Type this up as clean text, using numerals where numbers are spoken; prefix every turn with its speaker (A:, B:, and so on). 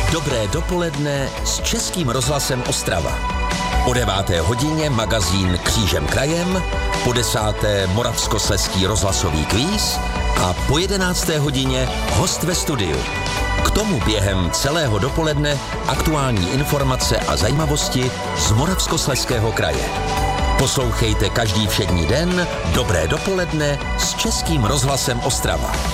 A: Dobré dopoledne s Českým rozhlasem Ostrava. O 9. hodině magazín Křížem krajem, po 10. Moravskoslezský rozhlasový kvíz a po 11. hodině host ve studiu. K tomu během celého dopoledne aktuální informace a zajímavosti z Moravskoslezského kraje. Poslouchejte každý všední den Dobré dopoledne s Českým rozhlasem Ostrava.